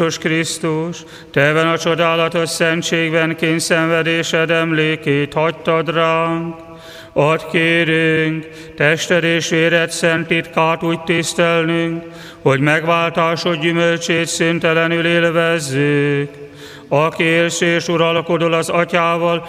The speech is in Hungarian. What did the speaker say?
Jézus Krisztus, Te ebben a csodálatos szentségben kényszenvedésed emlékét hagytad ránk. Add kérünk, tested és véred szent titkát úgy tisztelnünk, hogy megváltásod gyümölcsét szüntelenül élvezzük. Aki élsz és uralkodol az Atyával